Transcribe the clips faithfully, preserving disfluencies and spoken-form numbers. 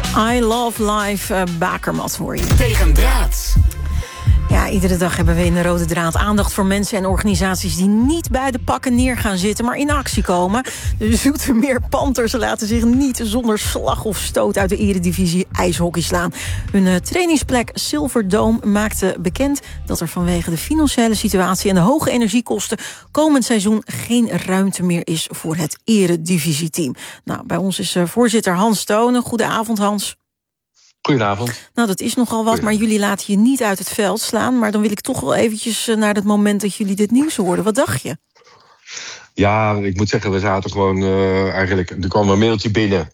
I Love Life, uh, Bakermat hoor je. Tegen Draad. Ja, iedere dag hebben we in de Rode Draad aandacht voor mensen en organisaties die niet bij de pakken neer gaan zitten, maar in actie komen. De Zoetermeer Panthers laten zich niet zonder slag of stoot uit de eredivisie ijshockey slaan. Hun uh, trainingsplek Silverdome maakte bekend dat er vanwege de financiële situatie en de hoge energiekosten komend seizoen geen ruimte meer is voor het eredivisieteam. Nou, bij ons is uh, voorzitter Hans Tonen. Goedenavond, Hans. Goedenavond. Nou, dat is nogal wat, maar jullie laten je niet uit het veld slaan. Maar dan wil ik toch wel eventjes naar het moment dat jullie dit nieuws hoorden. Wat dacht je? Ja, ik moet zeggen, we zaten gewoon uh, eigenlijk... Er kwam een mailtje binnen.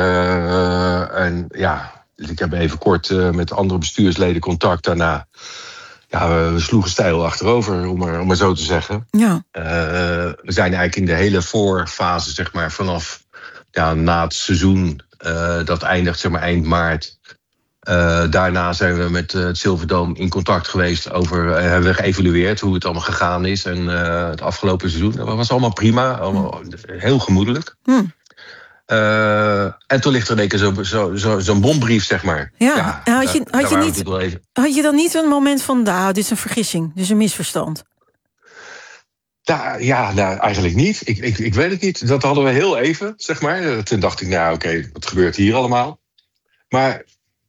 Uh, en ja, dus ik heb even kort uh, met andere bestuursleden contact daarna. Ja, we, we sloegen stijl achterover, om maar, om maar zo te zeggen. Ja. Uh, we zijn eigenlijk in de hele voorfase, zeg maar, vanaf ja, na het seizoen... Uh, dat eindigt, zeg maar, eind maart. Uh, daarna zijn we met uh, het Silverdome in contact geweest over, uh, hebben we geëvalueerd hoe het allemaal gegaan is. En uh, het afgelopen seizoen, dat was allemaal prima, allemaal heel gemoedelijk. Hmm. Uh, en toen ligt er in één keer zo'n zo, zo, zo'n bombrief, zeg maar. Ja, ja had, je, had, je niet, even... had je dan niet een moment van, nou, dit is een vergissing, dit is een misverstand? Ja, ja, nou, eigenlijk niet. Ik, ik, ik weet het niet. Dat hadden we heel even, zeg maar. Toen dacht ik, nou oké, okay, wat gebeurt hier allemaal? Maar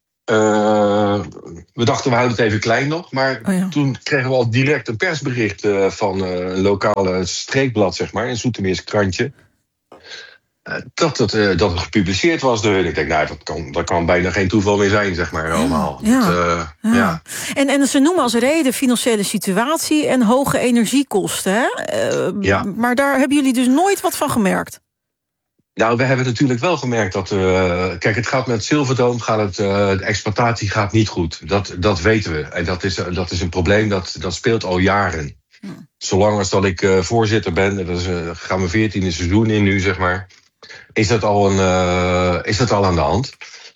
uh, we dachten, we houden het even klein nog. Maar oh ja. Toen kregen we al direct een persbericht uh, van uh, een lokale streekblad, zeg maar. Een Zoetermeers krantje. Uh, dat, het, uh, dat het gepubliceerd was. Dus ik denk, nou, dat kan, dat kan bijna geen toeval meer zijn, zeg maar, allemaal. Ja. Dat, uh, ja. ja. En, en ze noemen als reden financiële situatie en hoge energiekosten. Hè? Uh, ja. Maar daar hebben jullie dus nooit wat van gemerkt? Nou, we hebben natuurlijk wel gemerkt dat... Uh, kijk, het gaat met Silverdome, gaat het, uh, de exploitatie gaat niet goed. Dat, dat weten we. En dat is, dat is een probleem dat, dat speelt al jaren. Hm. Zolang als dat ik uh, voorzitter ben, dat is, uh, gaan we veertiende seizoen in nu, zeg maar... Is dat al, een, uh, is dat al aan de hand?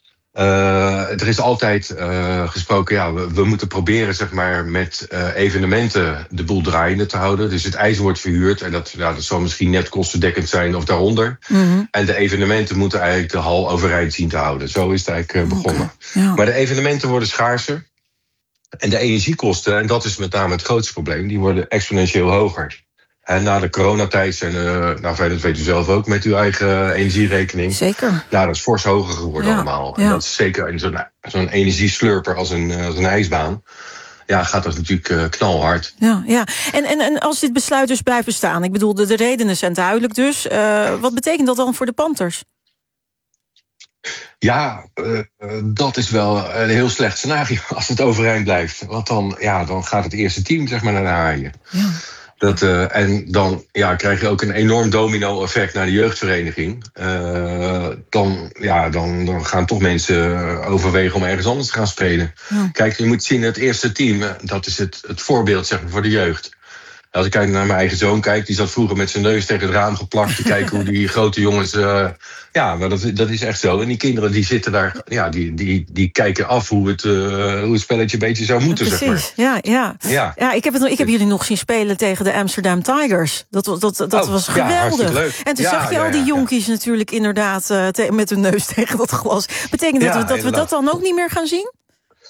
Uh, er is altijd uh, gesproken, ja, we, we moeten proberen, zeg maar, met uh, evenementen de boel draaiende te houden. Dus het ijs wordt verhuurd en dat, ja, dat zal misschien net kostendekkend zijn of daaronder. Mm-hmm. En de evenementen moeten eigenlijk de hal overeind zien te houden. Zo is het eigenlijk uh, begonnen. Okay, ja. Maar de evenementen worden schaarser. En de energiekosten, en dat is met name het grootste probleem, die worden exponentieel hoger. En na de coronatijd zijn, uh, nou, dat weet u zelf ook met uw eigen energierekening. Zeker. Nou, dat is fors hoger geworden ja, allemaal. Ja. En dat is zeker in zo'n, zo'n energieslurper als een, als een ijsbaan. Ja, gaat dat natuurlijk uh, knalhard. Ja, ja. En, en, en als dit besluit dus blijft bestaan, ik bedoel, de, de redenen zijn duidelijk dus. Uh, wat betekent dat dan voor de Panthers? Ja, uh, dat is wel een heel slecht scenario als het overeind blijft. Want dan, ja, dan gaat het eerste team, zeg maar, naar de haaien. Ja. Dat, uh, en dan ja, krijg je ook een enorm domino-effect naar de jeugdvereniging. Uh, dan, ja, dan, dan gaan toch mensen overwegen om ergens anders te gaan spelen. Ja. Kijk, je moet zien, het eerste team, dat is het, het voorbeeld, zeg maar, voor de jeugd. Als ik kijk naar mijn eigen zoon kijk, die zat vroeger met zijn neus tegen het raam geplakt te kijken hoe die grote jongens... Uh, ja, maar dat, dat is echt zo. En die kinderen die zitten daar, ja, die, die, die kijken af hoe het, uh, hoe het spelletje een beetje zou moeten, ja, zeg maar. Precies, ja, ja. ja. ja ik, heb het, ik heb jullie nog zien spelen tegen de Amsterdam Tigers. Dat, dat, dat, dat oh, was ja, geweldig. leuk. En toen ja, zag je ja, al die ja, jonkies ja. natuurlijk inderdaad uh, te, met hun neus tegen dat glas. Betekent dat, ja, we, dat we dat dan ook niet meer gaan zien?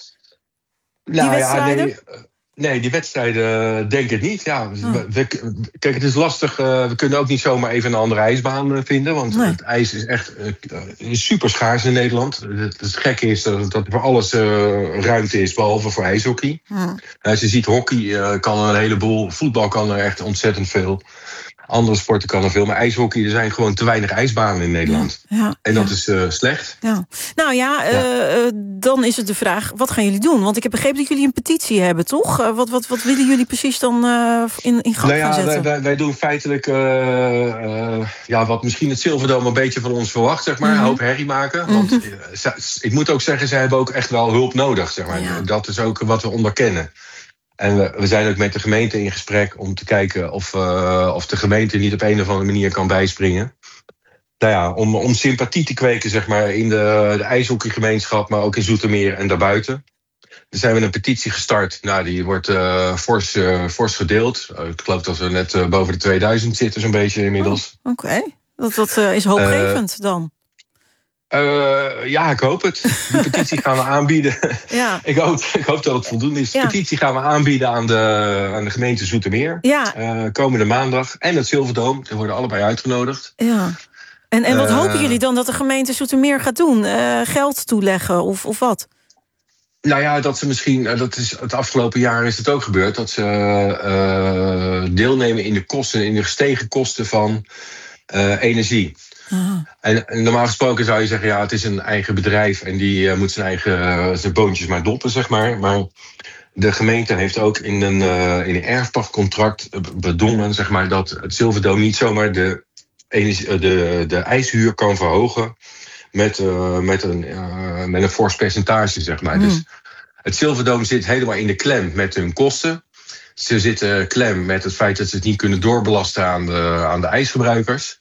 Die nou, wedstrijden? Ja, nee, Nee, die wedstrijden denk ik niet. Ja, oh. we, we, kijk, het is lastig. Uh, we kunnen ook niet zomaar even een andere ijsbaan uh, vinden. Want nee. Het ijs is echt uh, super schaars in Nederland. Het, het gekke is dat, dat er voor alles uh, ruimte is, behalve voor ijshockey. Oh. Als je ziet, hockey uh, kan een heleboel. Voetbal kan er echt ontzettend veel. Andere sporten kan er veel. Maar ijshockey, er zijn gewoon te weinig ijsbanen in Nederland. Ja, ja, en dat ja. is uh, slecht. Ja. Nou ja, ja. Uh, dan is het de vraag, wat gaan jullie doen? Want ik heb begrepen dat jullie een petitie hebben, toch? Uh, wat, wat, wat willen jullie precies dan uh, in, in gang nou ja, gaan zetten? Wij, wij, wij doen feitelijk uh, uh, ja, wat misschien het Silverdome een beetje van ons verwacht, zeg maar. Mm-hmm. Een hoop herrie maken. Want mm-hmm. uh, ik moet ook zeggen, zij hebben ook echt wel hulp nodig, zeg maar. Ja. Dat is ook wat we onderkennen. En we, we zijn ook met de gemeente in gesprek om te kijken of, uh, of de gemeente niet op een of andere manier kan bijspringen. Nou ja, om, om sympathie te kweken, zeg maar, in de, de ijshockeygemeenschap, maar ook in Zoetermeer en daarbuiten. Er zijn we een petitie gestart. Nou, die wordt uh, fors, uh, fors gedeeld. Uh, ik geloof dat we net uh, boven de tweeduizend zitten, zo'n beetje inmiddels. Oh, Oké, okay. dat, dat uh, is hoopgevend uh, dan. Uh, ja, ik hoop het. De petitie gaan we aanbieden. Ja. ik, hoop, ik hoop dat het voldoende is. De ja. petitie gaan we aanbieden aan de, aan de gemeente Zoetermeer. Ja. Uh, komende maandag. En het Zilverdome. Die worden allebei uitgenodigd. Ja. En, en wat uh, hopen jullie dan dat de gemeente Zoetermeer gaat doen? Uh, geld toeleggen of, of wat? Nou ja, dat ze misschien, dat is het afgelopen jaar is het ook gebeurd, dat ze uh, deelnemen in de kosten, in de gestegen kosten van uh, energie. En, en normaal gesproken zou je zeggen, ja, het is een eigen bedrijf en die uh, moet zijn eigen uh, zijn boontjes maar doppen, zeg maar. Maar de gemeente heeft ook in een, uh, in een erfpachtcontract bedongen, zeg maar, dat het Zilverdome niet zomaar de, energie, de, de ijshuur kan verhogen met, uh, met, een, uh, met een fors percentage, zeg maar. Mm. Dus het Zilverdome zit helemaal in de klem met hun kosten. Ze zitten klem met het feit dat ze het niet kunnen doorbelasten aan de, aan de ijsgebruikers.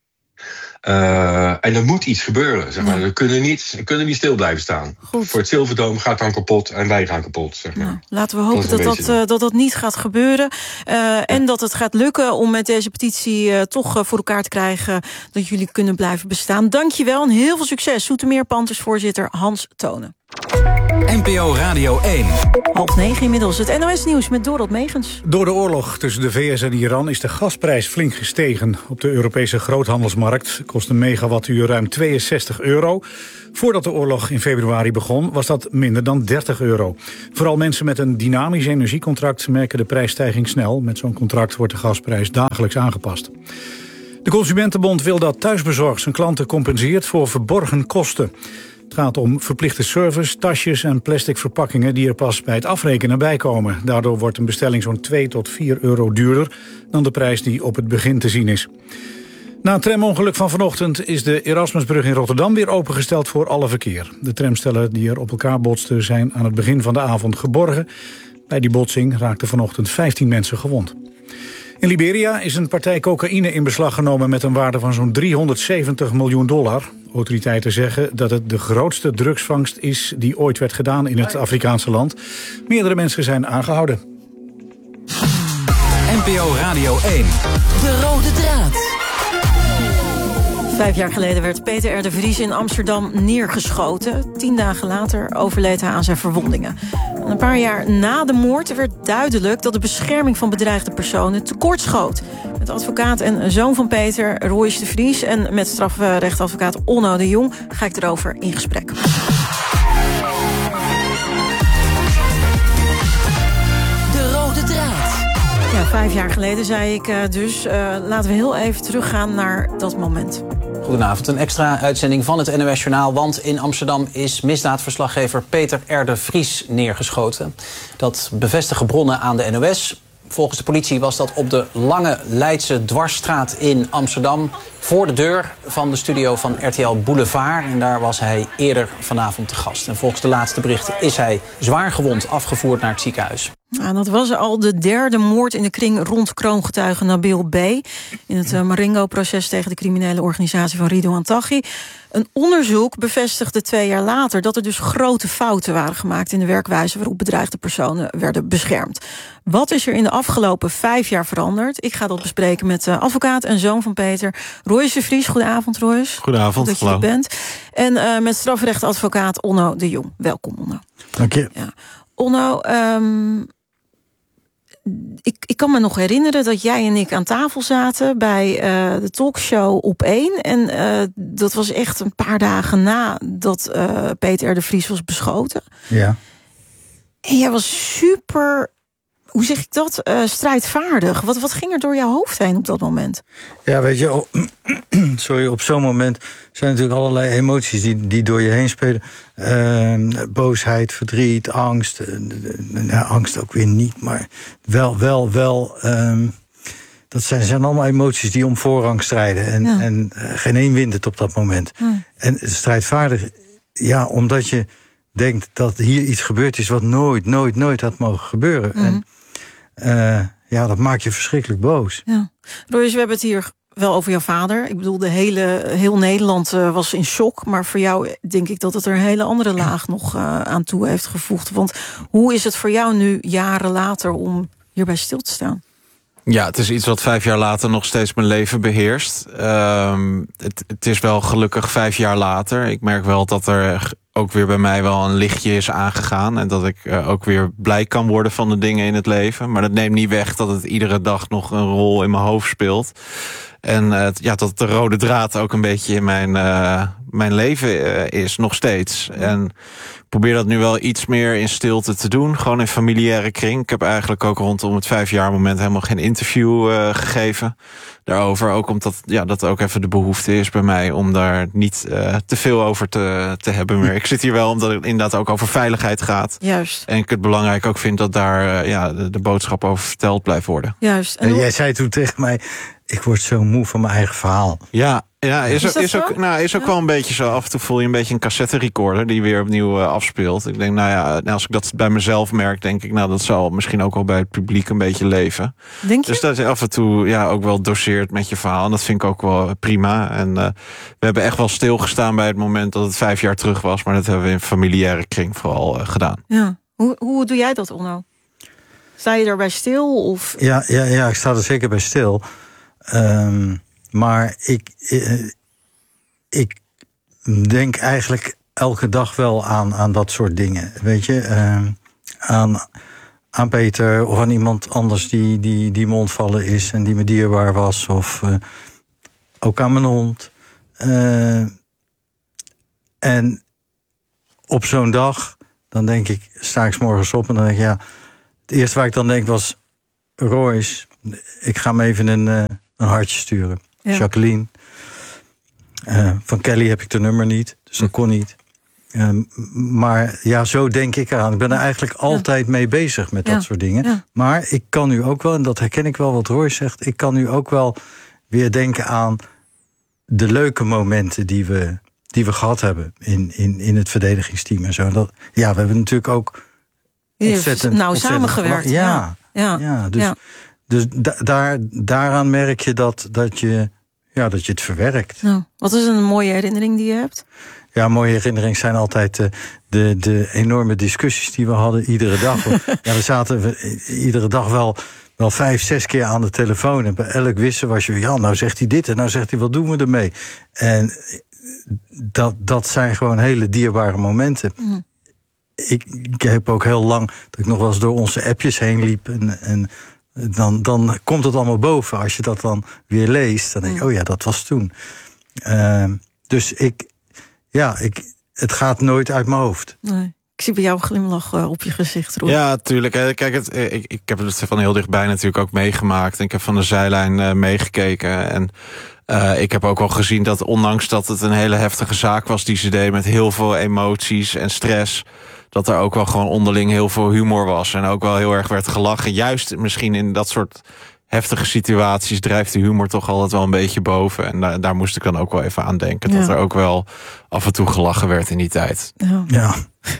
Uh, en er moet iets gebeuren, zeg maar. Ja. We kunnen niet, we kunnen niet stil blijven staan. Goed. Voor het Zilverdome gaat dan kapot en wij gaan kapot, zeg maar. Ja, laten we hopen dat dat, dat, uh, dat dat niet gaat gebeuren. Uh, ja. En dat het gaat lukken om met deze petitie uh, toch uh, voor elkaar te krijgen dat jullie kunnen blijven bestaan. Dankjewel en heel veel succes. Zoetermeer Pantersvoorzitter Hans Tonen. N P O Radio één. Half negen inmiddels, het N O S-nieuws met Dorot Megens. Door de oorlog tussen de V S en Iran is de gasprijs flink gestegen. Op de Europese groothandelsmarkt kost een megawattuur ruim tweeënzestig euro. Voordat de oorlog in februari begon, was dat minder dan dertig euro. Vooral mensen met een dynamisch energiecontract merken de prijsstijging snel. Met zo'n contract wordt de gasprijs dagelijks aangepast. De Consumentenbond wil dat Thuisbezorgd zijn klanten compenseert voor verborgen kosten. Het gaat om verplichte service, tasjes en plastic verpakkingen die er pas bij het afrekenen bij komen. Daardoor wordt een bestelling zo'n twee tot vier euro duurder dan de prijs die op het begin te zien is. Na een tramongeluk van vanochtend is de Erasmusbrug in Rotterdam weer opengesteld voor alle verkeer. De tramstellen die er op elkaar botsten zijn aan het begin van de avond geborgen. Bij die botsing raakten vanochtend vijftien mensen gewond. In Liberia is een partij cocaïne in beslag genomen met een waarde van zo'n driehonderdzeventig miljoen dollar. Autoriteiten zeggen dat het de grootste drugsvangst is die ooit werd gedaan in het Afrikaanse land. Meerdere mensen zijn aangehouden. N P O Radio één. De rode draad. Vijf jaar geleden werd Peter R. de Vries in Amsterdam neergeschoten. Tien dagen later overleed hij aan zijn verwondingen. En een paar jaar na de moord werd duidelijk dat de bescherming van bedreigde personen tekortschoot. Met advocaat en zoon van Peter, Royce de Vries, en met strafrechtadvocaat Onno de Jong ga ik erover in gesprek. De rode draad. Ja, vijf jaar geleden zei ik uh, dus, uh, laten we heel even teruggaan naar dat moment. Goedenavond, een extra uitzending van het N O S-journaal. Want in Amsterdam is misdaadverslaggever Peter R. de Vries neergeschoten. Dat bevestigen bronnen aan de N O S. Volgens de politie was dat op de Lange Leidse Dwarsstraat in Amsterdam, voor de deur van de studio van R T L Boulevard. En daar was hij eerder vanavond te gast. En volgens de laatste berichten is hij zwaar gewond afgevoerd naar het ziekenhuis. Nou, dat was al de derde moord in de kring rond kroongetuige Nabil B. in het uh, Marengo-proces tegen de criminele organisatie van Ridouan Taghi. Een onderzoek bevestigde twee jaar later dat er dus grote fouten waren gemaakt in de werkwijze waarop bedreigde personen werden beschermd. Wat is er in de afgelopen vijf jaar veranderd? Ik ga dat bespreken met uh, advocaat en zoon van Peter, Royce de Vries. Goedenavond, Royce. Goedenavond, goed dat je er bent. En uh, met strafrechtadvocaat Onno de Jong. Welkom, Onno. Dank je. Ja. Onno, um, Ik, ik kan me nog herinneren dat jij en ik aan tafel zaten bij uh, de talkshow Op één. En uh, dat was echt een paar dagen nadat uh, Peter R. de Vries was beschoten. Ja. En jij was super, hoe zeg ik dat, uh, strijdvaardig. Wat, wat ging er door jouw hoofd heen op dat moment? Ja, weet je, oh, sorry, op zo'n moment zijn natuurlijk allerlei emoties die, die door je heen spelen. Uh, boosheid, verdriet, angst. Uh, nou, angst ook weer niet, maar wel, wel, wel. Um, dat zijn, zijn allemaal emoties die om voorrang strijden. En, ja. en uh, geen één wint het op dat moment. Ja. En strijdvaardig, ja, omdat je denkt dat hier iets gebeurd is wat nooit, nooit, nooit had mogen gebeuren. Mm. En uh, ja, dat maakt je verschrikkelijk boos. Ja. Royce, we hebben het hier wel over jouw vader. Ik bedoel, de hele, heel Nederland uh, was in shock. Maar voor jou denk ik dat het er een hele andere laag nog uh, aan toe heeft gevoegd. Want hoe is het voor jou nu, jaren later, om hierbij stil te staan? Ja, het is iets wat vijf jaar later nog steeds mijn leven beheerst. Um, het, het is wel gelukkig vijf jaar later. Ik merk wel dat er ook weer bij mij wel een lichtje is aangegaan. En dat ik uh, ook weer blij kan worden van de dingen in het leven. Maar dat neemt niet weg dat het iedere dag nog een rol in mijn hoofd speelt. En uh, ja, dat de rode draad ook een beetje in mijn, uh, mijn leven uh, is, nog steeds. En ik probeer dat nu wel iets meer in stilte te doen. Gewoon in familiaire kring. Ik heb eigenlijk ook rondom het vijfjaar moment helemaal geen interview uh, gegeven daarover. Ook omdat ja, dat ook even de behoefte is bij mij om daar niet uh, te veel over te, te hebben meer. Ik zit hier wel omdat het inderdaad ook over veiligheid gaat. Juist. En ik het belangrijk ook vind dat daar uh, ja, de, de boodschap over verteld blijft worden. Juist. En jij zei toen tegen mij, ik word zo moe van mijn eigen verhaal. Ja, ja is, is, ook, is, ook, nou, is ook ja. wel een beetje zo. Af en toe voel je een beetje een cassette recorder die weer opnieuw uh, afspeelt. Ik denk, nou ja, als ik dat bij mezelf merk, denk ik, nou, dat zal misschien ook wel bij het publiek een beetje leven. Denk je? Dus dat je af en toe ja, ook wel doseert met je verhaal. En dat vind ik ook wel prima. En uh, we hebben echt wel stilgestaan bij het moment dat het vijf jaar terug was. Maar dat hebben we in familiaire kring vooral uh, gedaan. Ja. Hoe, hoe doe jij dat, Onno? Sta je daarbij stil? Of? Ja, ja, ja, ik sta er zeker bij stil. Um, maar ik, uh, ik denk eigenlijk elke dag wel aan, aan dat soort dingen. Weet je, uh, aan, aan Peter of aan iemand anders die, die, die me ontvallen is en die me dierbaar was. Of uh, ook aan mijn hond. Uh, en op zo'n dag, dan denk ik, sta ik 's morgens op en dan denk ik, ja, het eerste waar ik dan denk was, Royce, ik ga hem even een, uh, een hartje sturen. Ja. Jacqueline. Uh, van Kelly heb ik de nummer niet, dus dat kon niet. Um, maar ja, zo denk ik eraan. Ik ben er eigenlijk altijd ja. mee bezig met dat ja. soort dingen. Ja. Maar ik kan nu ook wel, en dat herken ik wel wat Royce zegt, ik kan nu ook wel weer denken aan de leuke momenten die we, die we gehad hebben in, in, in het verdedigingsteam en zo. Dat, ja, we hebben natuurlijk ook ontzettend, nou, ontzettend samengewerkt. Ja, ja. ja. ja dus, ja. dus da, daar, daaraan merk je dat, dat je ja, dat je het verwerkt. Nou, wat is een mooie herinnering die je hebt? Ja, mooie herinneringen zijn altijd de, de, de enorme discussies die we hadden iedere dag. Ja, we zaten we, iedere dag wel, wel vijf, zes keer aan de telefoon. En bij elk wissel was je, ja, nou zegt hij dit en nou zegt hij, wat doen we ermee? En dat, dat zijn gewoon hele dierbare momenten. Mm. Ik, ik heb ook heel lang dat ik nog wel eens door onze appjes heen liep. En, en dan, dan komt het allemaal boven. Als je dat dan weer leest, dan denk je, oh ja, dat was toen. Uh, dus ik, ja, ik, het gaat nooit uit mijn hoofd. Nee. Ik zie bij jou een glimlach uh, op je gezicht, Roy. Ja, tuurlijk. Kijk, het, ik, ik heb het van heel dichtbij natuurlijk ook meegemaakt. En ik heb van de zijlijn uh, meegekeken. En uh, ik heb ook al gezien dat ondanks dat het een hele heftige zaak was die ze deed met heel veel emoties en stress, dat er ook wel gewoon onderling heel veel humor was. En ook wel heel erg werd gelachen. Juist misschien in dat soort heftige situaties drijft de humor toch altijd wel een beetje boven. En daar, daar moest ik dan ook wel even aan denken. Ja. Dat er ook wel af en toe gelachen werd in die tijd. Ja. Ja.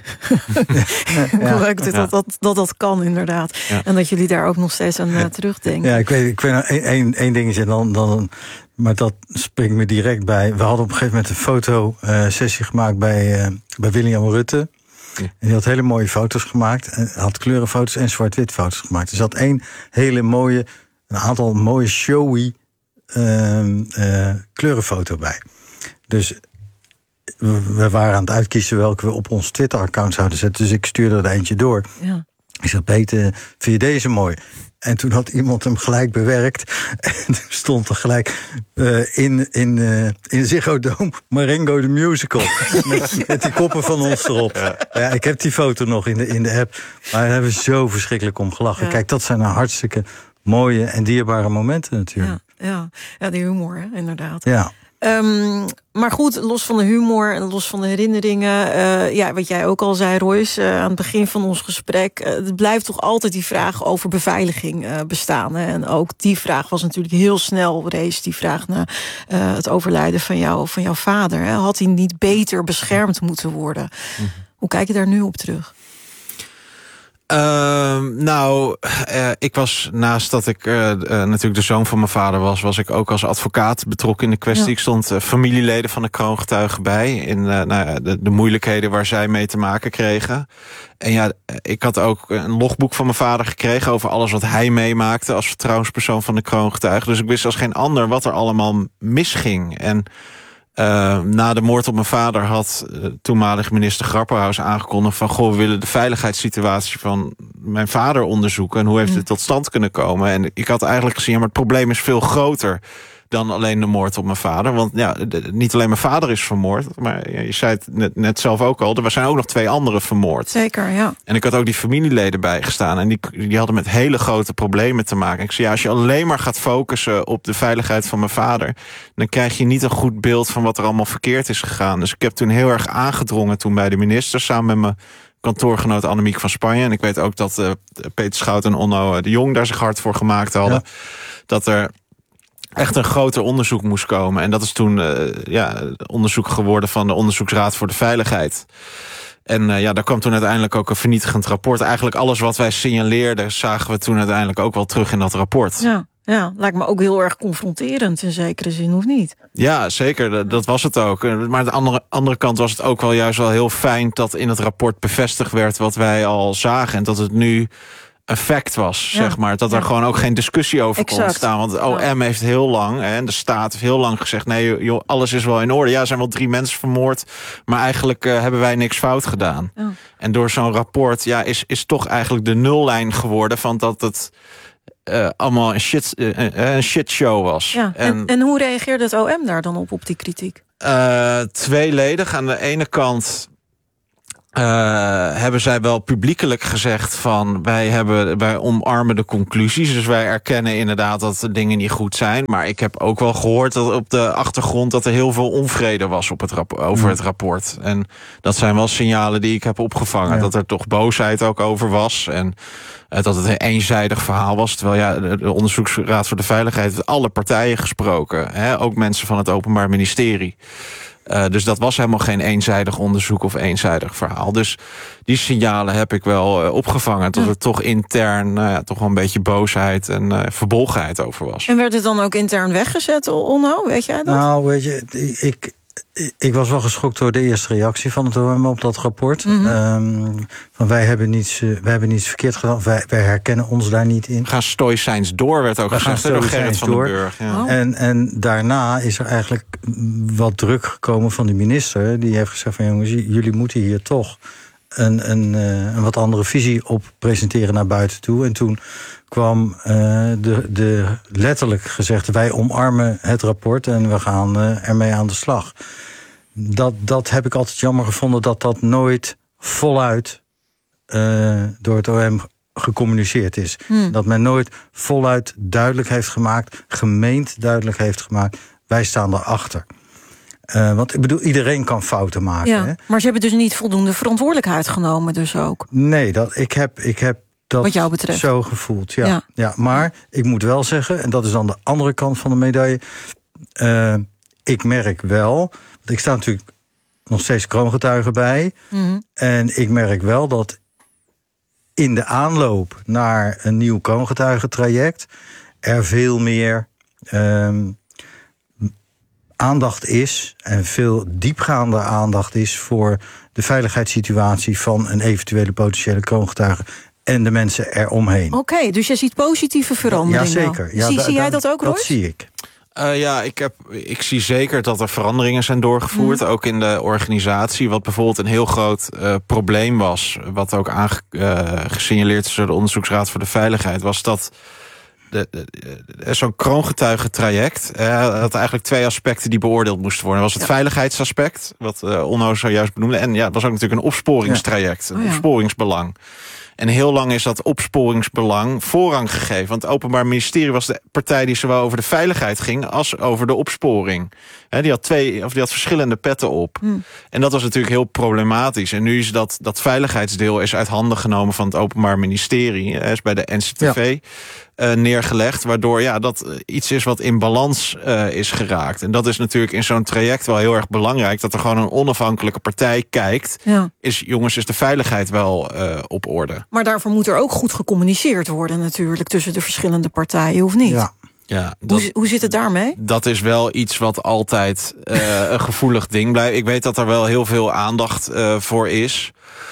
ja. Leuk dat, ja. dat, dat, dat dat kan, inderdaad. Ja. En dat jullie daar ook nog steeds aan uh, terugdenken. Ja, ik weet, ik weet nog één, één dingetje. Dan, dan, maar dat springt me direct bij. We hadden op een gegeven moment een fotosessie uh, gemaakt bij, uh, bij William Rutte. Ja. En die had hele mooie foto's gemaakt. En had kleurenfoto's en zwart-wit foto's gemaakt. Er zat één hele mooie, een aantal mooie showy uh, uh, kleurenfoto bij. Dus we, we waren aan het uitkiezen welke we op ons Twitter-account zouden zetten. Dus ik stuurde er eentje door. Ja. Ik zei, Peter, vind je deze mooi? En toen had iemand hem gelijk bewerkt. En er stond er gelijk uh, in, in, uh, in Ziggo Dome Marengo the Musical. met, met die koppen van ons erop. Ja. Ja, ik heb die foto nog in de, in de app. Maar daar hebben we zo verschrikkelijk om gelachen. Ja. Kijk, dat zijn nou hartstikke mooie en dierbare momenten natuurlijk. Ja, ja. ja die humor, hè, inderdaad. Ja. Um, maar goed, los van de humor en los van de herinneringen, uh, ja, wat jij ook al zei, Royce, uh, aan het begin van ons gesprek, uh, het blijft toch altijd die vraag over beveiliging uh, bestaan. Hè? En ook die vraag was natuurlijk heel snel, rees die vraag na uh, het overlijden van, jou, van jouw vader. Hè? Had hij niet beter beschermd moeten worden? Mm-hmm. Hoe kijk je daar nu op terug? Uh, nou, uh, ik was naast dat ik uh, uh, natuurlijk de zoon van mijn vader was... was ik ook als advocaat betrokken in de kwestie. Ja. Ik stond uh, familieleden van de kroongetuigen bij... in uh, nou, de, de moeilijkheden waar zij mee te maken kregen. En ja, ik had ook een logboek van mijn vader gekregen... over alles wat hij meemaakte als vertrouwenspersoon van de kroongetuigen. Dus ik wist als geen ander wat er allemaal misging. En... Uh, na de moord op mijn vader had uh, toenmalig minister Grapperhaus aangekondigd van... goh, we willen de veiligheidssituatie van mijn vader onderzoeken... en hoe heeft het tot stand kunnen komen. En ik had eigenlijk gezien, ja, maar het probleem is veel groter... dan alleen de moord op mijn vader. Want ja, de, niet alleen mijn vader is vermoord... maar ja, je zei het net, net zelf ook al... er zijn ook nog twee anderen vermoord. Zeker, ja. En ik had ook die familieleden bijgestaan... en die, die hadden met hele grote problemen te maken. Ik zei, ja, als je alleen maar gaat focussen op de veiligheid van mijn vader... dan krijg je niet een goed beeld van wat er allemaal verkeerd is gegaan. Dus ik heb toen heel erg aangedrongen toen bij de minister... samen met mijn kantoorgenoot Annemiek van Spanje. En ik weet ook dat uh, Peter Schout en Onno de Jong daar zich hard voor gemaakt hadden. Ja. Dat er... echt een groter onderzoek moest komen. En dat is toen uh, ja, onderzoek geworden van de Onderzoeksraad voor de Veiligheid. En uh, ja, daar kwam toen uiteindelijk ook een vernietigend rapport. Eigenlijk alles wat wij signaleerden... zagen we toen uiteindelijk ook wel terug in dat rapport. Ja, ja, lijkt me ook heel erg confronterend in zekere zin, of niet? Ja, zeker. Dat was het ook. Maar aan de andere, andere kant was het ook wel juist wel heel fijn... dat in het rapport bevestigd werd wat wij al zagen. En dat het nu... een fact was, ja, zeg maar. Dat er ja. gewoon ook geen discussie over exact. kon staan. Want O M ja. heeft heel lang, hè, en de staat heeft heel lang gezegd... nee, joh, alles is wel in orde. Ja, er zijn wel drie mensen vermoord... maar eigenlijk uh, hebben wij niks fout gedaan. Ja. En door zo'n rapport ja, is, is toch eigenlijk de nullijn geworden... van dat het uh, allemaal een, shit, uh, een shitshow was. Ja. En, en, en hoe reageerde het O M daar dan op, op die kritiek? Uh, tweeledig. Aan de ene kant... Uh, hebben zij wel publiekelijk gezegd van... wij, hebben, wij omarmen de conclusies. Dus wij erkennen inderdaad dat de dingen niet goed zijn. Maar ik heb ook wel gehoord dat op de achtergrond... dat er heel veel onvrede was op het rap- over het rapport. En dat zijn wel signalen die ik heb opgevangen. Ja. Dat er toch boosheid ook over was. En uh, dat het een eenzijdig verhaal was. Terwijl ja, de, de Onderzoeksraad voor de Veiligheid... heeft alle partijen gesproken. Hè? Ook mensen van het Openbaar Ministerie. Uh, dus dat was helemaal geen eenzijdig onderzoek of eenzijdig verhaal. Dus die signalen heb ik wel uh, opgevangen. Dat ja. er toch intern uh, ja, toch wel een beetje boosheid en uh, verbolgenheid over was. En werd het dan ook intern weggezet, Onno? Weet jij dat? Nou, weet je, ik... Ik was wel geschokt door de eerste reactie van het O M op dat rapport. Mm-hmm. Um, van wij hebben niets, uh, wij hebben niets verkeerd gedaan. Wij, wij herkennen ons daar niet in. We gaan stoïcijns door, werd ook we gezegd door Gerrit van door. den Burg. Ja. Oh. En, en daarna is er eigenlijk wat druk gekomen van de minister. Die heeft gezegd van jongens, jullie moeten hier toch een, een, een wat andere visie op presenteren naar buiten toe. En toen kwam uh, de, de letterlijk gezegd... wij omarmen het rapport en we gaan uh, ermee aan de slag. Dat, dat heb ik altijd jammer gevonden... dat dat nooit voluit uh, door het O M gecommuniceerd is. Hmm. Dat men nooit voluit duidelijk heeft gemaakt... gemeend duidelijk heeft gemaakt... wij staan erachter. Uh, want ik bedoel, iedereen kan fouten maken. Ja, hè? Maar ze hebben dus niet voldoende verantwoordelijkheid genomen dus ook. Nee, dat, ik heb... Ik heb dat wat jou betreft. Zo gevoeld, ja. ja. ja. Maar ik moet wel zeggen, en dat is dan de andere kant van de medaille... Uh, ik merk wel, want ik sta natuurlijk nog steeds kroongetuige bij... Mm-hmm. En ik merk wel dat in de aanloop naar een nieuw kroongetuigentraject... er veel meer um, aandacht is... en veel diepgaande aandacht is voor de veiligheidssituatie... van een eventuele potentiële kroongetuige... en de mensen eromheen. Oké, okay, dus je ziet positieve veranderingen. Jazeker. Ja, zie, da, zie jij dat ook, Roos? Dat zie ik. Uh, ja, ik, heb, ik zie zeker dat er veranderingen zijn doorgevoerd. Mm. Ook in de organisatie. Wat bijvoorbeeld een heel groot uh, probleem was... wat ook aangesignaleerd uh, is door de Onderzoeksraad voor de Veiligheid... was dat de, de, de, zo'n kroongetuigentraject uh, had eigenlijk twee aspecten die beoordeeld moesten worden. Dat was het ja. veiligheidsaspect, wat uh, Onno zojuist benoemde. En ja, het was ook natuurlijk een opsporingstraject, ja. een oh, ja. opsporingsbelang. En heel lang is dat opsporingsbelang voorrang gegeven. Want het Openbaar Ministerie was de partij die zowel over de veiligheid ging... als over de opsporing. He, die had twee, of die had verschillende petten op. Hmm. En dat was natuurlijk heel problematisch. En nu is dat, dat veiligheidsdeel is uit handen genomen van het Openbaar Ministerie. He, is bij de N C T V... Ja. Uh, neergelegd, waardoor ja, dat uh, iets is wat in balans uh, is geraakt. En dat is natuurlijk in zo'n traject wel heel erg belangrijk... dat er gewoon een onafhankelijke partij kijkt... Ja. is jongens, is de veiligheid wel uh, op orde. Maar daarvoor moet er ook goed gecommuniceerd worden natuurlijk tussen de verschillende partijen, of niet? Ja. Ja, dat, hoe, hoe zit het daarmee? Dat is wel iets wat altijd uh, een gevoelig ding blijft. Ik weet dat er wel heel veel aandacht uh, voor is.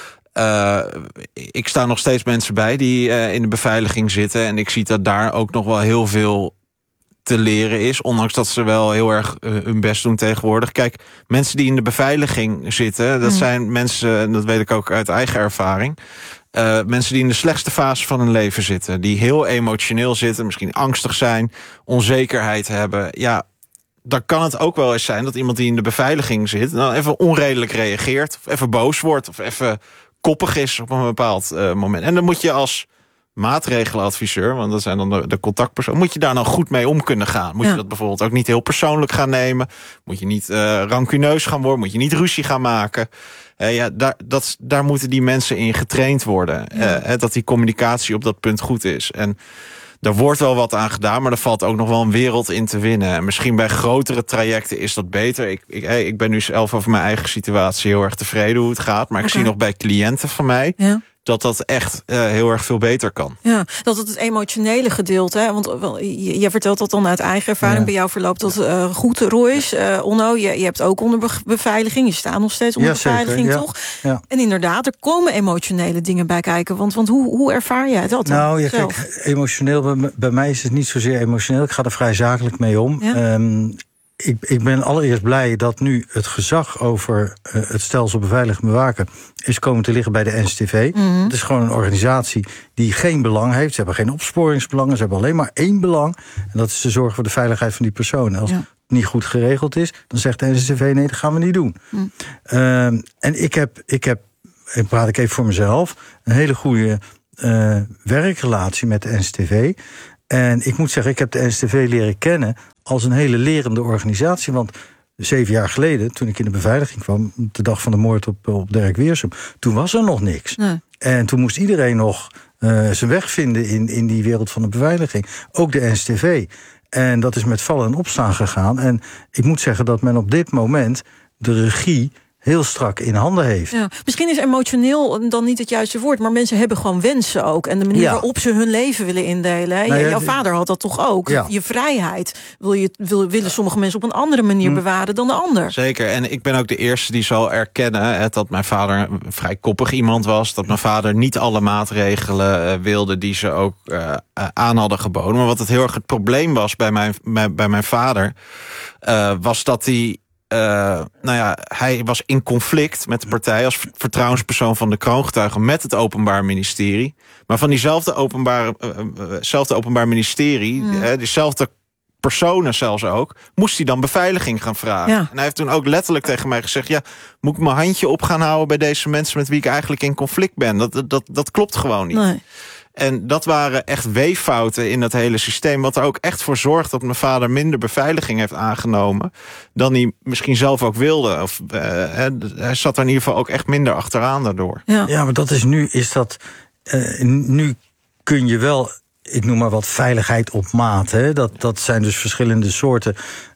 Uh, ik sta nog steeds mensen bij die uh, in de beveiliging zitten. En ik zie dat daar ook nog wel heel veel te leren is. Ondanks dat ze wel heel erg uh, hun best doen tegenwoordig. Kijk, mensen die in de beveiliging zitten, dat mm. zijn mensen, en dat weet ik ook uit eigen ervaring, Uh, mensen die in de slechtste fase van hun leven zitten. Die heel emotioneel zitten, misschien angstig zijn, onzekerheid hebben. Ja, dan kan het ook wel eens zijn dat iemand die in de beveiliging zit dan even onredelijk reageert, of even boos wordt, of even koppig is op een bepaald uh, moment. En dan moet je als maatregelenadviseur, want dat zijn dan de, de contactpersonen, moet je daar nou goed mee om kunnen gaan. Moet ja. je dat bijvoorbeeld ook niet heel persoonlijk gaan nemen? Moet je niet uh, rancuneus gaan worden? Moet je niet ruzie gaan maken? Uh, ja, daar, dat, daar moeten die mensen in getraind worden. Ja. Uh, dat die communicatie op dat punt goed is. En daar wordt wel wat aan gedaan, maar er valt ook nog wel een wereld in te winnen. En misschien bij grotere trajecten is dat beter. Ik, ik, hey, ik ben nu zelf over mijn eigen situatie heel erg tevreden hoe het gaat. Maar okay. ik zie nog bij cliënten van mij ja. dat dat echt uh, heel erg veel beter kan. Ja, dat het het emotionele gedeelte, hè? Want wel, jij vertelt dat dan uit eigen ervaring. Ja. Bij jou verloopt dat uh, goed, Royce. Uh, Onno, je, je hebt ook onder beveiliging. Je staat nog steeds onder ja, beveiliging, ja. toch? Ja. En inderdaad, er komen emotionele dingen bij kijken. Want, want hoe, hoe ervaar jij dat dan? Nou, ja, kijk, emotioneel, bij, bij mij is het niet zozeer emotioneel. Ik ga er vrij zakelijk mee om. Ja. Um, Ik, ik ben allereerst blij dat nu het gezag over uh, het stelsel beveiligen en bewaken is komen te liggen bij de N C T V. Mm-hmm. Het is gewoon een organisatie die geen belang heeft. Ze hebben geen opsporingsbelangen, ze hebben alleen maar één belang. En dat is de zorg voor de veiligheid van die persoon. Als ja. het niet goed geregeld is, dan zegt de N C T V nee, dat gaan we niet doen. Mm. Uh, en ik heb, ik heb, en praat ik even voor mezelf, een hele goede uh, werkrelatie met de N C T V. En ik moet zeggen, ik heb de N C T V leren kennen als een hele lerende organisatie. Want zeven jaar geleden, toen ik in de beveiliging kwam, de dag van de moord op, op Derek Wiersum, toen was er nog niks. Nee. En toen moest iedereen nog uh, zijn weg vinden in, in die wereld van de beveiliging. Ook de N C T V. En dat is met vallen en opstaan gegaan. En ik moet zeggen dat men op dit moment de regie heel strak in handen heeft. Ja, misschien is emotioneel dan niet het juiste woord, maar mensen hebben gewoon wensen ook. En de manier ja. waarop ze hun leven willen indelen. Hè? Nou ja, jouw vader had dat toch ook? Ja. Je vrijheid wil je, wil, willen sommige mensen op een andere manier hm. bewaren dan de ander. Zeker, en ik ben ook de eerste die zal erkennen hè, dat mijn vader een vrij koppig iemand was. Dat mijn vader niet alle maatregelen uh, wilde die ze ook uh, aan hadden geboden. Maar wat het heel erg het probleem was bij mijn, bij, bij mijn vader, uh, was dat hij Uh, nou ja, hij was in conflict met de partij als vertrouwenspersoon van de kroongetuigen met het Openbaar Ministerie. Maar van diezelfde openbaar, uh, uh, openbaar ministerie, mm. uh, diezelfde personen zelfs ook, moest hij dan beveiliging gaan vragen. Ja. En hij heeft toen ook letterlijk tegen mij gezegd, ja, moet ik mijn handje op gaan houden bij deze mensen met wie ik eigenlijk in conflict ben? Dat, dat, dat, dat klopt gewoon niet. Nee. En dat waren echt weeffouten in dat hele systeem, wat er ook echt voor zorgt dat mijn vader minder beveiliging heeft aangenomen dan hij misschien zelf ook wilde. Of, uh, hij zat er in ieder geval ook echt minder achteraan daardoor. Ja, ja maar dat is nu, is dat, uh, nu kun je wel, ik noem maar wat, veiligheid op maat. Hè? Dat, dat zijn dus verschillende soorten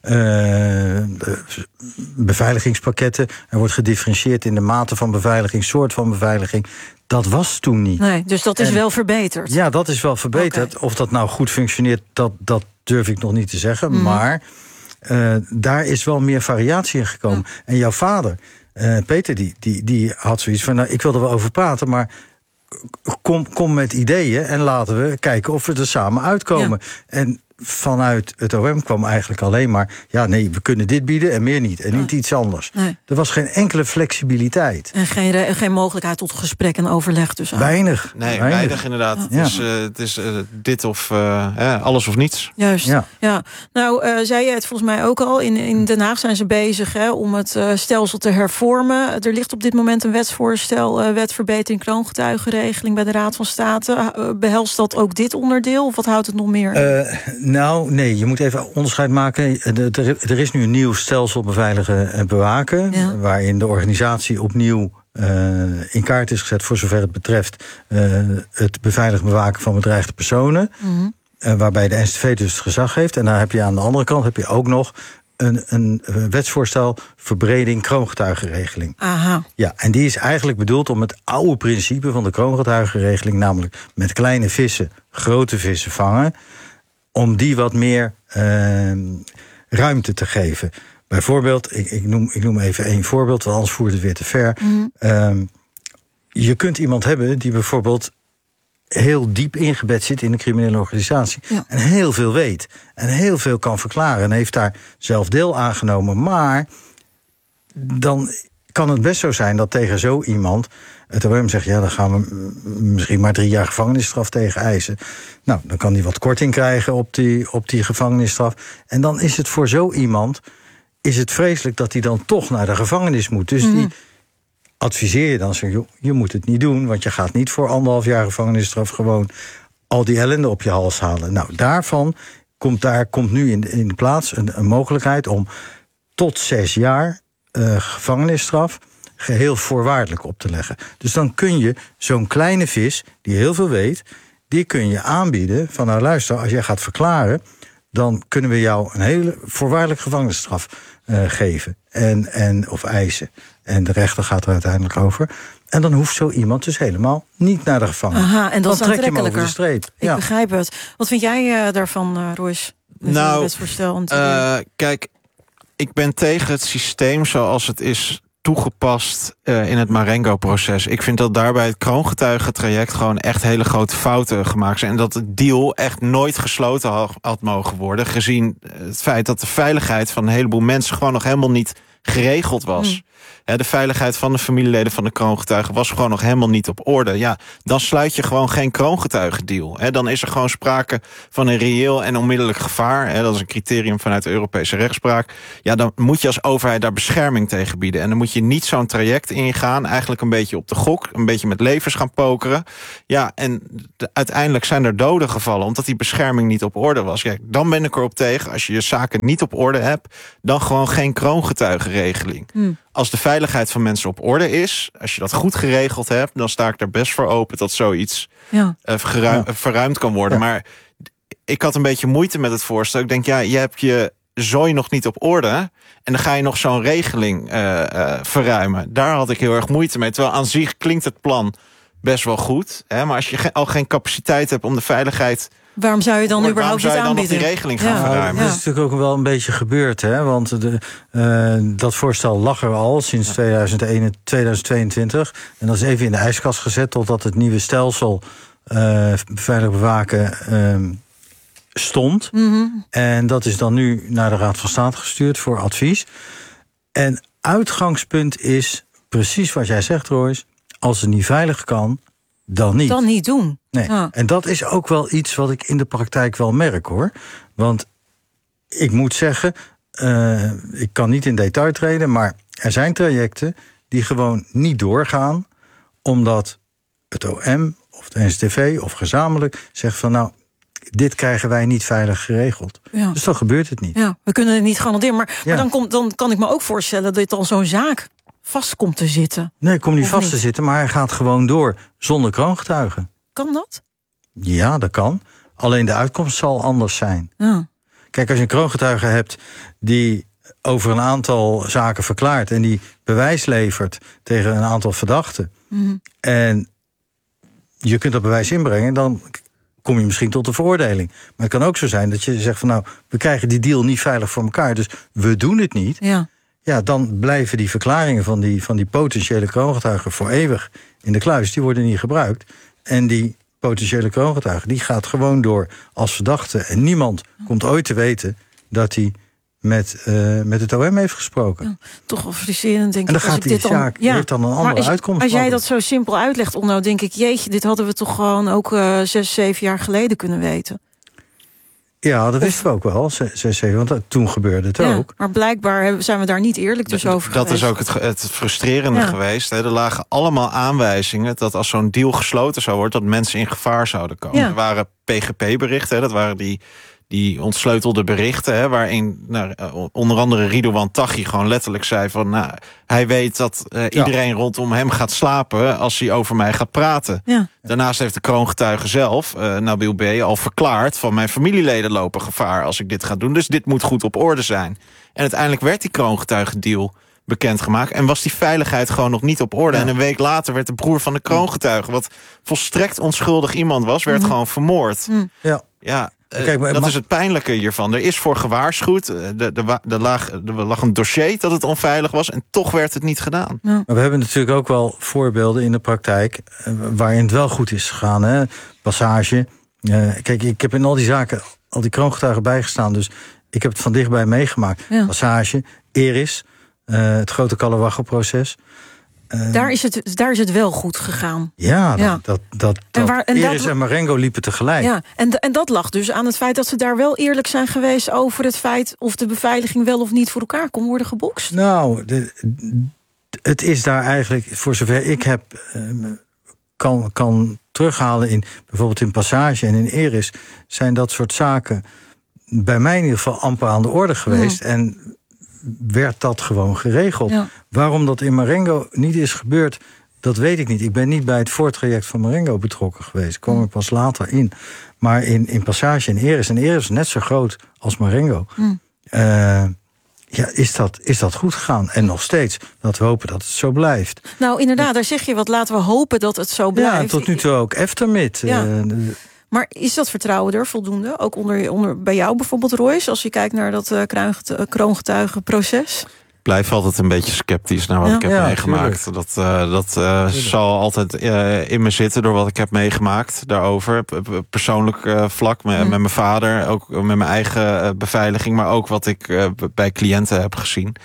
uh, beveiligingspakketten. Er wordt gedifferentieerd in de mate van beveiliging, soort van beveiliging. Dat was toen niet. Nee, dus dat is en, wel verbeterd? Ja, dat is wel verbeterd. Okay. Of dat nou goed functioneert, dat, dat durf ik nog niet te zeggen. Mm. Maar uh, daar is wel meer variatie in gekomen. Ja. En jouw vader, uh, Peter, die, die, die had zoiets van, nou, ik wil er wel over praten, maar kom, kom met ideeën en laten we kijken of we er samen uitkomen. Ja. En vanuit het O M kwam eigenlijk alleen maar, ja, nee, we kunnen dit bieden en meer niet. En niet nee. iets anders. Nee. Er was geen enkele flexibiliteit. En geen, geen mogelijkheid tot gesprek en overleg dus. Weinig. Nee, weinig, weinig inderdaad. Ja. Het is, uh, het is uh, dit of uh, ja, alles of niets. Juist. Ja. Ja. Nou, uh, zei je het volgens mij ook al. In, in Den Haag zijn ze bezig hè, om het uh, stelsel te hervormen. Er ligt op dit moment een wetsvoorstel, uh, wet verbetering kroongetuigenregeling bij de Raad van State. Uh, behelst dat ook dit onderdeel? Of wat houdt het nog meer? Uh, Nou, nee, je moet even onderscheid maken. Er is nu een nieuw stelsel beveiligen en bewaken, ja. waarin de organisatie opnieuw uh, in kaart is gezet voor zover het betreft uh, het beveiligen en bewaken van bedreigde personen. Mm-hmm. Uh, waarbij de N C T V dus het gezag heeft. En daar heb je aan de andere kant heb je ook nog een, een wetsvoorstel verbreding kroongetuigenregeling. Aha. Ja, en die is eigenlijk bedoeld om het oude principe van de kroongetuigenregeling, namelijk met kleine vissen grote vissen vangen, om die wat meer uh, ruimte te geven. Bijvoorbeeld, ik, ik, noem, ik noem even één voorbeeld, want anders voert het weer te ver. Mm-hmm. Um, je kunt iemand hebben die bijvoorbeeld heel diep ingebed zit in een criminele organisatie. Ja. En heel veel weet. En heel veel kan verklaren. En heeft daar zelf deel aan genomen. Maar dan kan het best zo zijn dat tegen zo iemand het O M zegt, ja, dan gaan we misschien maar drie jaar gevangenisstraf tegen eisen. Nou, dan kan hij wat korting krijgen op die, op die gevangenisstraf. En dan is het voor zo iemand, is het vreselijk dat hij dan toch naar de gevangenis moet. Dus mm. die adviseer je dan, zeg, joh, je moet het niet doen, want je gaat niet voor anderhalf jaar gevangenisstraf gewoon al die ellende op je hals halen. Nou, daarvan komt, daar komt nu in, in de plaats een, een mogelijkheid om tot zes jaar uh, gevangenisstraf geheel voorwaardelijk op te leggen. Dus dan kun je zo'n kleine vis, die heel veel weet, die kun je aanbieden van, nou luister, als jij gaat verklaren, dan kunnen we jou een hele voorwaardelijk gevangenisstraf uh, geven. En, en, of eisen. En de rechter gaat er uiteindelijk over. En dan hoeft zo iemand dus helemaal niet naar de gevangenis. Aha, en dat is dan trek je hem aantrekkelijker. over de streep. Ik ja. begrijp het. Wat vind jij uh, daarvan, uh, Royce? Nou, wetsvoorstel uh, kijk, ik ben tegen het systeem zoals het is toegepast uh, in het Marengo-proces. Ik vind dat daarbij het kroongetuigentraject gewoon echt hele grote fouten gemaakt zijn. En dat de deal echt nooit gesloten had, had mogen worden, gezien het feit dat de veiligheid van een heleboel mensen gewoon nog helemaal niet geregeld was. Hmm. De veiligheid van de familieleden van de kroongetuigen was gewoon nog helemaal niet op orde. Ja, dan sluit je gewoon geen kroongetuigendeal. Dan is er gewoon sprake van een reëel en onmiddellijk gevaar. Dat is een criterium vanuit de Europese rechtspraak. Ja, dan moet je als overheid daar bescherming tegen bieden. En dan moet je niet zo'n traject ingaan, eigenlijk een beetje op de gok, een beetje met levens gaan pokeren. Ja, en de, uiteindelijk zijn er doden gevallen, omdat die bescherming niet op orde was. Kijk, dan ben ik erop tegen, als je je zaken niet op orde hebt, dan gewoon geen kroongetuigenregeling. Hmm. Als de veiligheid van mensen op orde is, als je dat goed geregeld hebt, dan sta ik er best voor open dat zoiets ja. uh, geruim, ja. verruimd kan worden. Ja. Maar ik had een beetje moeite met het voorstel. Ik denk, ja, je hebt je zooi nog niet op orde en dan ga je nog zo'n regeling uh, uh, verruimen. Daar had ik heel erg moeite mee. Terwijl aan zich klinkt het plan best wel goed. Hè? Maar als je ge- al geen capaciteit hebt om de veiligheid, waarom zou je dan Waarom überhaupt zou je niet dan aanbieden? nog die regeling gaan ja. verruimen? Ja, dat is natuurlijk ook wel een beetje gebeurd, hè? Want de, uh, dat voorstel lag er al sinds ja. tweeduizend één, tweeduizend tweeëntwintig. En dat is even in de ijskast gezet totdat het nieuwe stelsel uh, veilig bewaken uh, stond. Mm-hmm. En dat is dan nu naar de Raad van State gestuurd voor advies. En uitgangspunt is precies wat jij zegt, Royce. Als het niet veilig kan, dan niet. Dan niet doen. Nee. Ja. En dat is ook wel iets wat ik in de praktijk wel merk, hoor. Want ik moet zeggen, uh, ik kan niet in detail treden, maar er zijn trajecten die gewoon niet doorgaan, omdat het O M of de N C T V of gezamenlijk zegt van, nou, dit krijgen wij niet veilig geregeld. Ja. Dus dan gebeurt het niet. Ja, we kunnen het niet garanderen. Maar, ja. maar dan, komt, dan kan ik me ook voorstellen dat dan zo'n zaak vast komt te zitten. Nee, ik kom niet of vast niet? te zitten, maar hij gaat gewoon door zonder kroongetuigen. Kan dat? Ja, dat kan. Alleen de uitkomst zal anders zijn. Ja. Kijk, als je een kroongetuige hebt die over een aantal zaken verklaart en die bewijs levert tegen een aantal verdachten, mm-hmm. en je kunt dat bewijs inbrengen, dan kom je misschien tot een veroordeling. Maar het kan ook zo zijn dat je zegt van, nou, we krijgen die deal niet veilig voor elkaar, dus we doen het niet. Ja. Ja, dan blijven die verklaringen van die, van die potentiële kroongetuigen voor eeuwig in de kluis. Die worden niet gebruikt. En die potentiële kroongetuige, die gaat gewoon door als verdachte. En niemand komt ooit te weten dat hij met, uh, met het O M heeft gesproken. Ja, toch wel frustrerend, denk ik. En dan gaat die zaak, ja, heeft dan een andere als, uitkomst. Als jij dat zo simpel uitlegt, nou denk ik, jeetje, dit hadden we toch gewoon ook uh, zes, zeven jaar geleden kunnen weten. Ja, dat wisten we ook wel, zes, zeven, want toen gebeurde het ja, ook. Maar blijkbaar zijn we daar niet eerlijk dus over Dat geweest. is ook het, het frustrerende ja. geweest. Hè. Er lagen allemaal aanwijzingen dat als zo'n deal gesloten zou worden, dat mensen in gevaar zouden komen. Ja. Er waren P G P-berichten, dat waren die, die ontsleutelde berichten, hè, waarin nou, onder andere Ridouan Taghi gewoon letterlijk zei van, nou, hij weet dat uh, iedereen ja. rondom hem gaat slapen als hij over mij gaat praten. Ja. Daarnaast heeft de kroongetuige zelf, uh, Nabil B., al verklaard van mijn familieleden lopen gevaar als ik dit ga doen. Dus dit moet goed op orde zijn. En uiteindelijk werd die kroongetuigendeal bekendgemaakt en was die veiligheid gewoon nog niet op orde. Ja. En een week later werd de broer van de kroongetuige, wat volstrekt onschuldig iemand was, werd mm. gewoon vermoord. Mm. Ja. Ja. Uh, Kijk, maar, dat mag... is het pijnlijke hiervan. Er is voor gewaarschuwd. Er, er, er, lag, er lag een dossier dat het onveilig was en toch werd het niet gedaan. Ja. Maar we hebben natuurlijk ook wel voorbeelden in de praktijk uh, waarin het wel goed is gegaan. Hè? Passage. Uh, kijk, ik heb in al die zaken al die kroongetuigen bijgestaan, dus ik heb het van dichtbij meegemaakt. Ja. Passage, Eris, uh, het grote Kallawache-proces. Uh, daar, is het, daar is het wel goed gegaan. Ja, ja. dat, dat, dat en waar, en Eris dat, en Marengo liepen tegelijk. Ja, en, en dat lag dus aan het feit dat ze daar wel eerlijk zijn geweest over het feit of de beveiliging wel of niet voor elkaar kon worden gebokst. Nou, de, het is daar eigenlijk, voor zover ik heb uh, kan, kan terughalen in bijvoorbeeld in Passage en in Eris, zijn dat soort zaken bij mij in ieder geval amper aan de orde geweest. Mm. En werd dat gewoon geregeld. Ja. Waarom dat in Marengo niet is gebeurd, dat weet ik niet. Ik ben niet bij het voortraject van Marengo betrokken geweest. Ik kwam er pas later in. Maar in, in Passage en Eris, en Eris is net zo groot als Marengo. Mm. Uh, ja, is dat, is dat goed gegaan? En nog steeds, laten we hopen dat het zo blijft. Nou, inderdaad, daar zeg je wat, laten we hopen dat het zo blijft. Ja, tot nu toe ook Eftermit. Ja. Uh, Maar is dat vertrouwen er voldoende? Ook onder, onder, bij jou bijvoorbeeld, Royce, als je kijkt naar dat uh, kroongetuigenproces? Ik blijf altijd een beetje sceptisch naar wat ja. ik heb ja, meegemaakt. Tuurlijk. Dat, uh, dat uh, zal altijd uh, in me zitten door wat ik heb meegemaakt daarover. Persoonlijk uh, vlak, met, mm. met mijn vader, ook met mijn eigen uh, beveiliging, maar ook wat ik uh, bij cliënten heb gezien.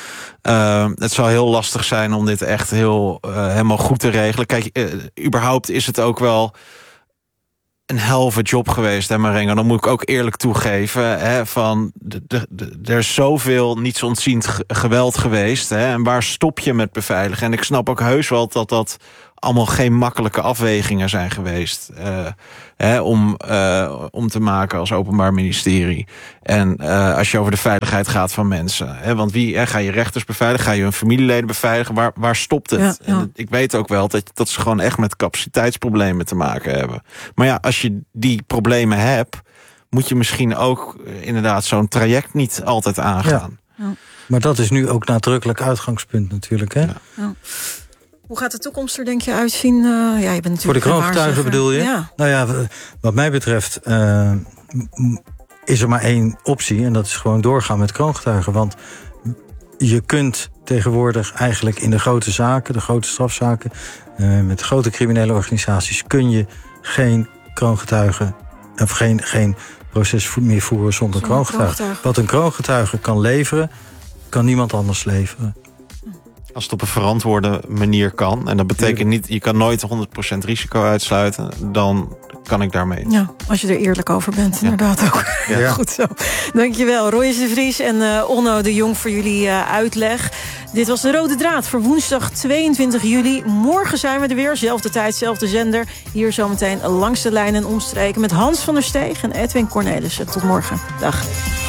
Uh, het zal heel lastig zijn om dit echt heel uh, helemaal goed te regelen. Kijk, uh, überhaupt is het ook wel een helve job geweest, hè, Marengo. Dan moet ik ook eerlijk toegeven, hè, van de, de, de, er is zoveel niets ontziend geweld geweest, hè, en waar stop je met beveiligen? En ik snap ook heus wel dat dat allemaal geen makkelijke afwegingen zijn geweest uh, hè, om, uh, om te maken als Openbaar Ministerie. En uh, als je over de veiligheid gaat van mensen. Hè, want wie hè, ga je rechters beveiligen? Ga je hun familieleden beveiligen? Waar, waar stopt het? Ja, ja. En ik weet ook wel dat, dat ze gewoon echt met capaciteitsproblemen te maken hebben. Maar ja, als je die problemen hebt, moet je misschien ook uh, inderdaad zo'n traject niet altijd aangaan. Ja. Ja. Maar dat is nu ook nadrukkelijk uitgangspunt natuurlijk, hè? Ja. Ja. Hoe gaat de toekomst er, denk je, uitzien? Uh, ja, je bent natuurlijk voor de kroongetuigen bedoel je? Ja. Nou ja, wat mij betreft uh, is er maar één optie, en dat is gewoon doorgaan met kroongetuigen. Want je kunt tegenwoordig eigenlijk in de grote zaken, de grote strafzaken, uh, met grote criminele organisaties, kun je geen kroongetuigen, of geen, geen proces meer voeren zonder, zonder kroongetuigen. kroongetuigen. Wat een kroongetuige kan leveren, kan niemand anders leveren. Als het op een verantwoorde manier kan, en dat betekent niet, je kan nooit honderd procent risico uitsluiten, dan kan ik daarmee. Ja, als je er eerlijk over bent, inderdaad ja. ook. Ja. Ja. Goed zo. Dankjewel, Royce de Vries en uh, Onno de Jong voor jullie uh, uitleg. Dit was de Rode Draad voor woensdag tweeëntwintig juli. Morgen zijn we er weer, zelfde tijd, zelfde zender. Hier zometeen langs de lijn en omstreken met Hans van der Steeg en Edwin Cornelissen. Tot morgen. Dag.